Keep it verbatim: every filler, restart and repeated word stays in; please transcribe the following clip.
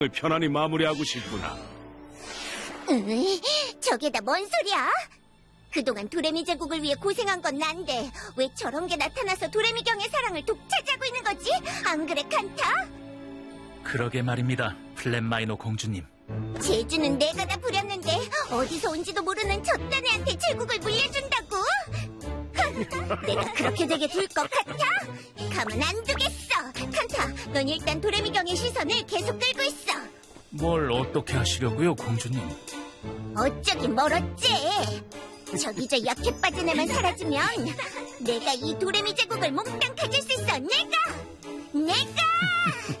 편안히 마무리하고 싶구나. 으이, 저게 다 뭔 소리야? 그동안 도레미 제국을 위해 고생한 건 난데 왜 저런 게 나타나서 도레미경의 사랑을 독차지하고 있는 거지? 안 그래, 칸타? 그러게 말입니다, 플랫마이너 공주님. 제주는 내가 다 부렸는데 어디서 온지도 모르는 저딴 애한테 제국을 물려준다고? 내가 그렇게 되게 둘 것 같아? 가만 안 두겠어. 칸타, 넌 일단 도레미경의 시선을 계속 끌고 있어. 뭘 어떻게 하시려고요, 공주님? 어쩌긴 멀었지. 저기 저 약해 빠진 애만 사라지면 내가 이 도레미 제국을 몽땅 가질 수 있어. 내가!